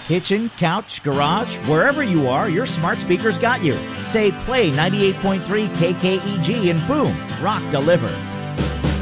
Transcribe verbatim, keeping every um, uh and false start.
Kitchen, couch, garage, wherever you are, your smart speakers got you. Say play ninety-eight point three K K E G and boom, rock deliver.